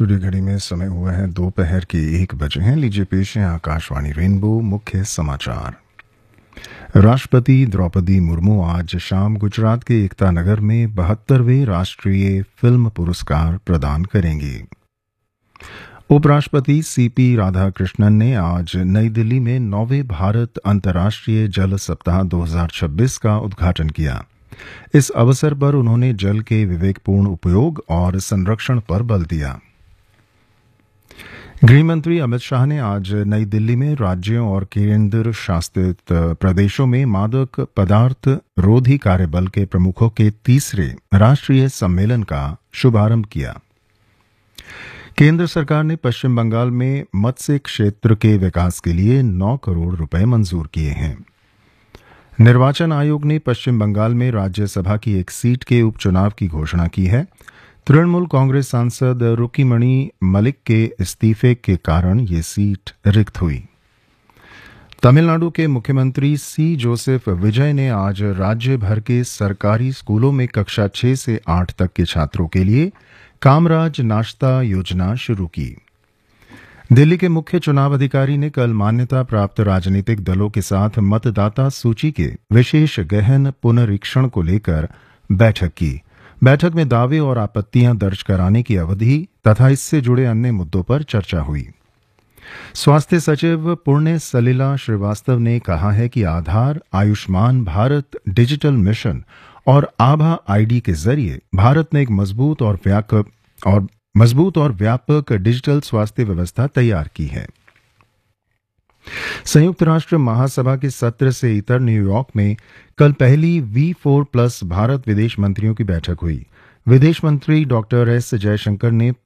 Studio घड़ी में समय हुआ है दोपहर के 1 बजे हैं। लीजिए पेश है आकाशवाणी रेनबो मुख्य समाचार। राष्ट्रपति द्रौपदी मुर्मू आज शाम गुजरात के एकता नगर में 72वें राष्ट्रीय फिल्म पुरस्कार प्रदान करेंगी। उपराष्ट्रपति सीपी राधाकृष्णन ने आज नई दिल्ली में 9वें भारत अंतर्राष्ट्रीय जल सप्ताह 2026 का उद्घाटन किया। इस अवसर पर उन्होंने जल के विवेकपूर्ण उपयोग और संरक्षण पर बल दिया। गृह मंत्री अमित शाह ने आज नई दिल्ली में राज्यों और केंद्र शासित प्रदेशों में मादक पदार्थ रोधी कार्यबल के प्रमुखों के तीसरे राष्ट्रीय सम्मेलन का शुभारंभ किया। केंद्र सरकार ने पश्चिम बंगाल में मत्स्य क्षेत्र के विकास के लिए 9 करोड़ रुपए मंजूर किए हैं। निर्वाचन आयोग ने पश्चिम बंगाल में राज्यसभा की एक सीट के उपचुनाव की घोषणा की है। तृणमूल कांग्रेस सांसद रुकीमणि मलिक के इस्तीफे के कारण ये सीट रिक्त हुई। तमिलनाडु के मुख्यमंत्री सी जोसेफ विजय ने आज राज्य भर के सरकारी स्कूलों में कक्षा 6 से 8 तक के छात्रों के लिए कामराज नाश्ता योजना शुरू की। दिल्ली के मुख्य चुनाव अधिकारी ने कल मान्यता प्राप्त राजनीतिक दलों के साथ मतदाता सूची के विशेष गहन पुनरीक्षण को लेकर बैठक की। बैठक में दावे और आपत्तियां दर्ज कराने की अवधि तथा इससे जुड़े अन्य मुद्दों पर चर्चा हुई। स्वास्थ्य सचिव पुण्य सलिला श्रीवास्तव ने कहा है कि आधार, आयुष्मान भारत डिजिटल मिशन और आभा आईडी के जरिए भारत ने एक मजबूत और व्यापक डिजिटल स्वास्थ्य व्यवस्था तैयार की है। संयुक्त राष्ट्र महासभा के सत्र से इतर न्यूयॉर्क में कल पहली V4+ भारत विदेश मंत्रियों की बैठक हुई। विदेश मंत्री डॉक्टर एस जयशंकर ने